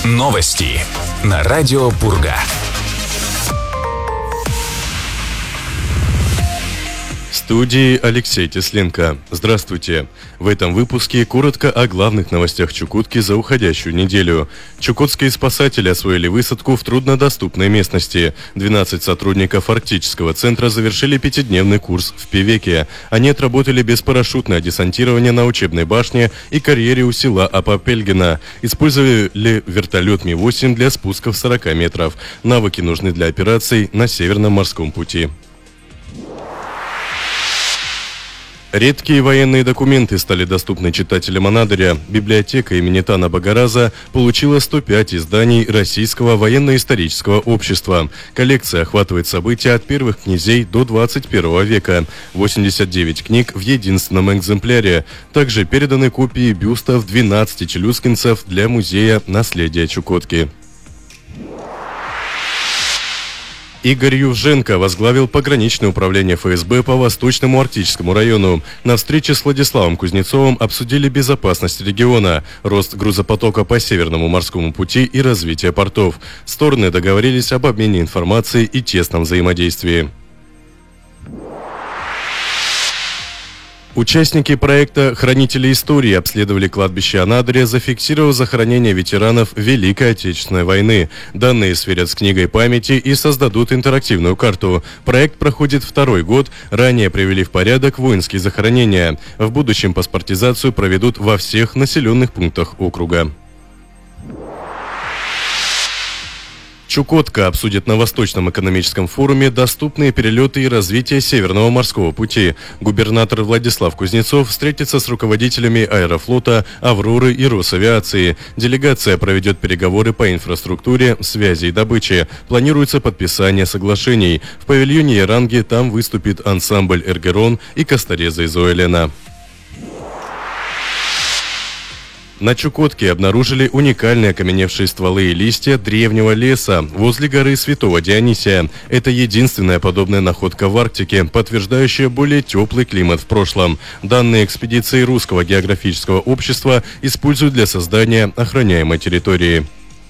Новости на радио Пурга. В студии Алексей Тесленко. Здравствуйте. В этом выпуске коротко о главных новостях Чукотки за уходящую неделю. Чукотские спасатели освоили высадку в труднодоступной местности. 12 сотрудников Арктического центра завершили 5-дневный курс в Певеке. Они отработали беспарашютное десантирование на учебной башне и карьере у села Апапельгина. Использовали вертолет Ми-8 для спусков 40 метров. Навыки нужны для операций на Северном морском пути. Редкие военные документы стали доступны читателям Анадыря. Библиотека имени Тана Багараза получила 105 изданий Российского военно-исторического общества. Коллекция охватывает события от первых князей до 21 века. 89 книг в единственном экземпляре. Также переданы копии бюстов 12 челюскинцев для Музея наследия Чукотки. Игорь Ювженко возглавил пограничное управление ФСБ по Восточному Арктическому району. На встрече с Владиславом Кузнецовым обсудили безопасность региона, рост грузопотока по Северному морскому пути и развитие портов. Стороны договорились об обмене информацией и тесном взаимодействии. Участники проекта «Хранители истории» обследовали кладбище Анадыря, зафиксировав захоронение ветеранов Великой Отечественной войны. Данные сверят с книгой памяти и создадут интерактивную карту. Проект проходит второй год. Ранее привели в порядок воинские захоронения. В будущем паспортизацию проведут во всех населенных пунктах округа. Чукотка обсудит на Восточном экономическом форуме доступные перелеты и развитие Северного морского пути. Губернатор Владислав Кузнецов встретится с руководителями Аэрофлота, Авроры и Росавиации. Делегация проведет переговоры по инфраструктуре, связи и добыче. Планируется подписание соглашений. В павильоне Яранги там выступит ансамбль «Эргерон» и «Костореза» из Уэлена. На Чукотке обнаружили уникальные окаменевшие стволы и листья древнего леса возле горы Святого Дионисия. Это единственная подобная находка в Арктике, подтверждающая более теплый климат в прошлом. Данные экспедиции Русского географического общества используют для создания охраняемой территории.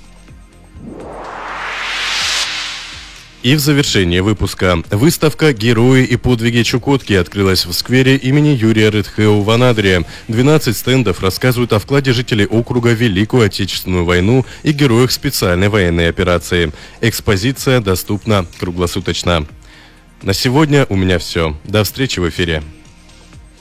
И в завершение выпуска. Выставка «Герои и подвиги Чукотки» открылась в сквере имени Юрия Рыдхеу в Анадыре. 12 стендов рассказывают о вкладе жителей округа в Великую Отечественную войну и героях специальной военной операции. Экспозиция доступна круглосуточно. На сегодня у меня все. До встречи в эфире.